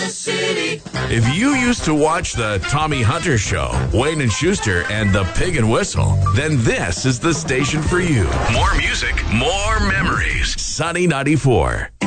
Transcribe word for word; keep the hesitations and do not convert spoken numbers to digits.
City. If you used to watch the Tommy Hunter Show, Wayne and Schuster, and the Pig and Whistle, then this is the station for you. More music, more memories. Sunny ninety-four.